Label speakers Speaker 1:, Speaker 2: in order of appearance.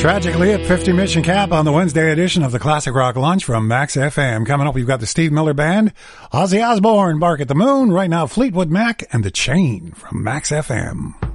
Speaker 1: Tragically at 50 Mission Cap on the Wednesday edition of the Classic Rock Lunch from Max FM. Coming up, we've got the Steve Miller Band, Ozzy Osbourne, Bark at the Moon. Right now, Fleetwood Mac and The Chain from Max FM.